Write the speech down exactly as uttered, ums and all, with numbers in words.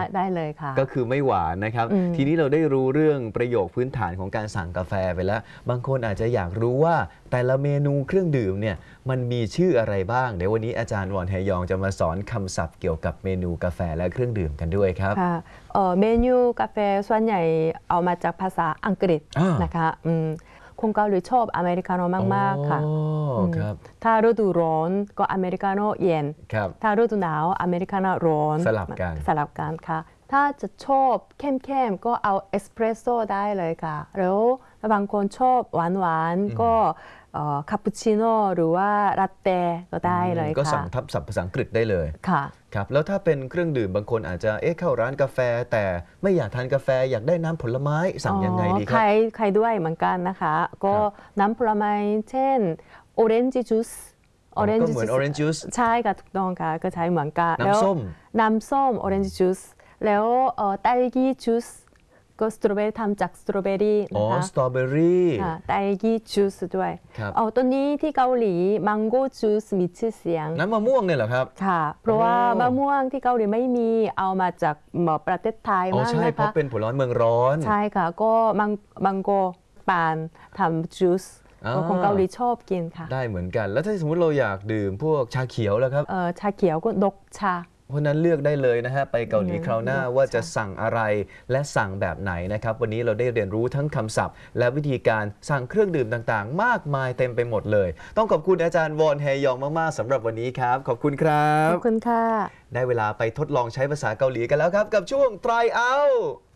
ได้เลยค่ะก็คือไม่หวานนะครับทีนี้เราได้รู้เรื่องประโยคพื้นฐานของการสั่งกาแฟไปแล้วบางคนอาจจะอยากรู้ว่าแต่ละเมนูเครื่องดื่มเนี่ยมันมีชื่ออะไรบ้างเดี๋ยววันนี้อาจารย์วอนแฮยองจะมาสอนคำศัพท์เกี่ยวกับเมนูกาแฟและเครื่องดื่มกันด้วยครับค่ะเมนูกาแฟส่วนใหญ่เอามาจากภาษาอังกฤษนะคะคนเกาหลีชอบอเมริกาโน่มากๆค่ะถ้าฤดูร้อนก็อเมริกาโน่เย็นถ้าฤดูหนาวอเมริกาโน่ร้อนสลับกันสลับกันค่ะถ้าจะชอบเข้มๆก็เอาเอสเปรสโซ่ได้เลยค่ะแล้วบางคนชอบหวานๆก็คาปูชิโน่หรือว่าลาเต้ก็ได้เลยค่ะก็สั่งทับศัพท์ภาษาอังกฤษได้เลยค่ะครับแล้วถ้าเป็นเครื่องดื่มบางคนอาจจะเอ๊ะเข้าร้านกาแฟแต่ไม่อยากทานกาแฟอยากได้น้ำผลไม้สั่งยังไงดีครับใครใครด้วยเหมือนกันนะคะก็น้ำผลไม้เช่นโอเรนจ์จูสก็เหมือน orange juice ใช่ค่ะถูกต้องค่ะก็ใช้เหมือนกันน้ำส้มน้ำส้ม orange juice แล้วไตรกีจูสก็สตรอเบอรี่ทำจากสตรอเบอรี่นะคะอ๋อสตรอเบอรี่ไตรกีจูสด้วยอ๋อตัวนี้ที่เกาหลีมังโก้จูสมีชื่อเสียงน้ำมะม่วงเนี่ยเหรอครับค่ะเพราะว่ามะม่วงที่เกาหลีไม่มีเอามาจากประเทศไทยมากนะคะใช่เพราะเป็นผลไม้เมืองร้อนใช่ค่ะก็มังโก้ปานทำจูสของเกาหลีชอบกินค่ะได้เหมือนกันแล้วถ้าสมมติเราอยากดื่มพวกชาเขียวแล้วครับเออชาเขียวก็ดกชาเพราะนั้นเลือกได้เลยนะฮะไปเกาหลีคราวหน้าว่าจะสั่งอะไรและสั่งแบบไหนนะครับวันนี้เราได้เรียนรู้ทั้งคำศัพท์และวิธีการสั่งเครื่องดื่มต่างๆมากมายเต็มไปหมดเลยต้องขอบคุณอาจารย์วอนแฮยองมากๆสำหรับวันนี้ครับขอบคุณครับขอบคุณค่ะได้เวลาไปทดลองใช้ภาษาเกาหลีกันแล้วครับกับช่วง Try Out